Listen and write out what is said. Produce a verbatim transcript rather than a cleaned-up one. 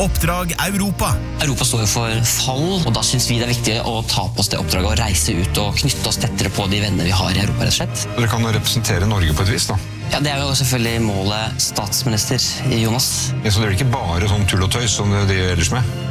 Oppdrag Europa. Europa står jo for fall, og da synes vi det er viktig å ta på oss det oppdraget og reise ut og knytte oss tettere på de venner vi har i Europa, rett og slett. Dere kan representere Norge på et vis, da. Ja, det er jo selvfølgelig målet statsminister, Jonas. Ja, så det er ikke bare sånn tull og tøys som det de gjør ellers med?